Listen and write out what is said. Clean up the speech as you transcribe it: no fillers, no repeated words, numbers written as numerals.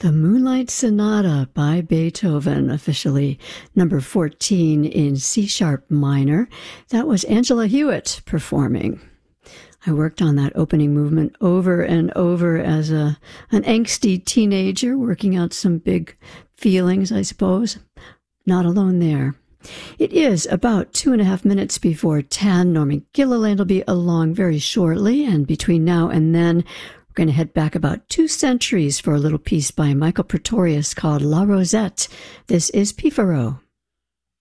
The Moonlight Sonata by Beethoven, officially number 14 in C-sharp minor. That was Angela Hewitt performing. I worked on that opening movement over and over as an angsty teenager, working out some big feelings, I suppose. Not alone there. It is about 2.5 minutes before 10. Norman Gilliland will be along very shortly, and between now and then, we're going to head back about 2 centuries for a little piece by Michael Pretorius called La Rosette. This is Pifaro.